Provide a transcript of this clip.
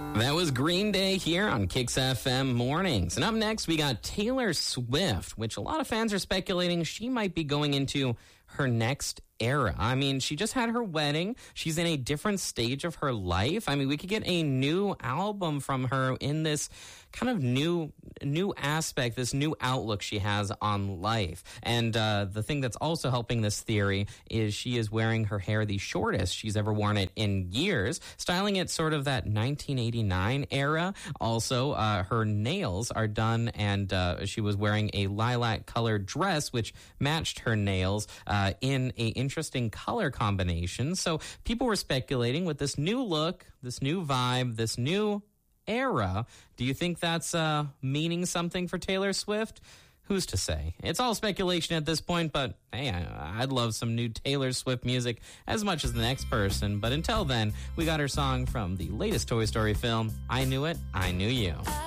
That was Green Day here on Kicks FM Mornings. And up next, we got Taylor Swift, which a lot of fans are speculating she might be going into her next era. I mean, she just had her wedding. She's in a different stage of her life. I mean, we could get a new album from her in this kind of new aspect, this new outlook she has on life. And the thing that's also helping this theory is she is wearing her hair the shortest she's ever worn it in years, styling it sort of that 1989 era. Also, her nails are done, and she was wearing a lilac-colored dress, which matched her nails in a interesting color combination. So people were speculating with this new look, this new vibe, this new era. Do you think that's meaning something for Taylor Swift? Who's to say? It's all speculation at this point, but hey, I'd love some new Taylor Swift music as much as the next person. But until then, we got her song from the latest Toy Story film, I Knew It, I Knew You.